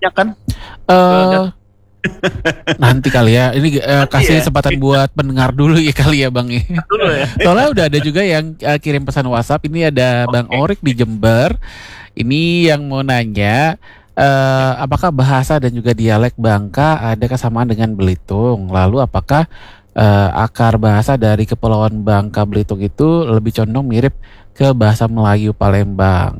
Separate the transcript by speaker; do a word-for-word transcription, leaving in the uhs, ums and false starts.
Speaker 1: banyak kan?
Speaker 2: Eh nanti kali ya. Ini eh,
Speaker 1: Nanti
Speaker 2: kasih
Speaker 1: ya?
Speaker 2: kesempatan buat pendengar dulu ya kali ya Bang.
Speaker 1: Dulu ya.
Speaker 2: Soalnya udah ada juga yang eh, kirim pesan WhatsApp. Ini ada Bang
Speaker 1: Oke.
Speaker 2: Orik di Jember. Ini yang mau nanya, eh, apakah bahasa dan juga dialek Bangka ada kesamaan dengan Belitung? Lalu apakah eh, akar bahasa dari Kepulauan Bangka Belitung itu lebih condong mirip ke bahasa Melayu Palembang?